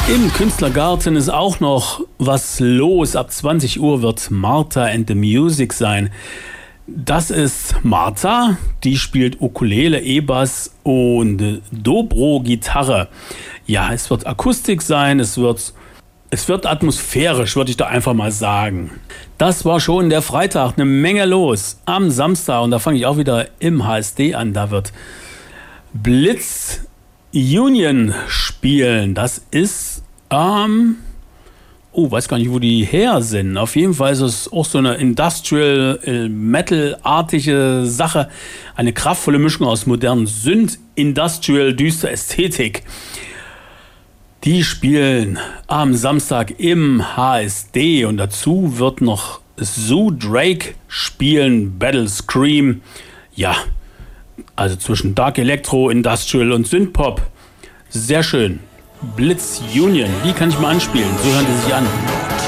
Im Künstlergarten ist auch noch was los. Ab 20 Uhr wird Martha and the Music sein. Das ist Martha, die spielt Ukulele, E-Bass und Dobro-Gitarre. Ja, es wird Akustik sein, es wird atmosphärisch, würde ich da einfach mal sagen. Das war schon der Freitag, eine Menge los. Am Samstag, und da fange ich auch wieder im HSD an, da wird Blitz Union spielen. Das ist weiß gar nicht, wo die her sind. Auf jeden Fall ist es auch so eine Industrial-Metal-artige Sache. Eine kraftvolle Mischung aus modernen Synth, Industrial, düster Ästhetik. Die spielen am Samstag im HSD und dazu wird noch Zoo Drake spielen, Battle Scream. Ja, also zwischen Dark Electro, Industrial und Synthpop. Sehr schön. Blitz Union, die kann ich mal anspielen. So hören die sich an.